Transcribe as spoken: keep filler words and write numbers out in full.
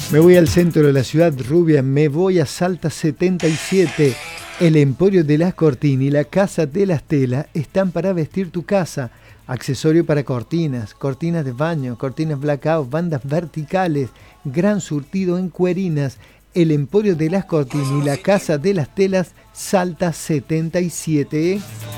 Me voy al centro de la ciudad, Rubia, me voy a Salta setenta y siete. El Emporio de las Cortinas y la Casa de las Telas están para vestir tu casa. Accesorio para cortinas, cortinas de baño, cortinas blackout, bandas verticales, gran surtido en cuerinas. El Emporio de las Cortinas y la Casa de las Telas, Salta setenta y siete.